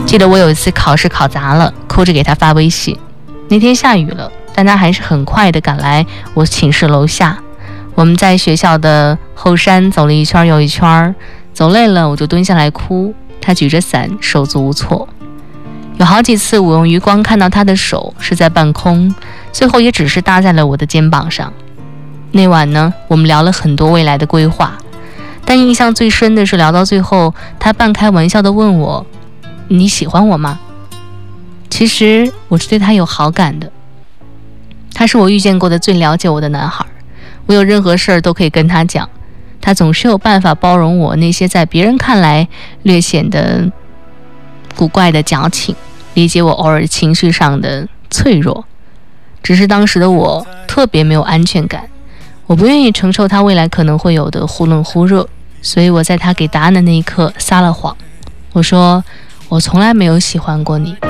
记得我有一次考试考砸了，哭着给他发微信。那天下雨了，但他还是很快地赶来我寝室楼下。我们在学校的后山走了一圈又一圈，走累了我就蹲下来哭，他举着伞，手足无措。有好几次我用余光看到他的手是在半空，最后也只是搭在了我的肩膀上。那晚呢，我们聊了很多未来的规划，但印象最深的是聊到最后，他半开玩笑地问我：你喜欢我吗？其实我是对他有好感的，他是我遇见过的最了解我的男孩，我有任何事儿都可以跟他讲，他总是有办法包容我那些在别人看来略显得古怪的矫情，理解我偶尔情绪上的脆弱。只是当时的我特别没有安全感，我不愿意承受他未来可能会有的忽冷忽热，所以我在他给答案的那一刻撒了谎，我说我从来没有喜欢过你。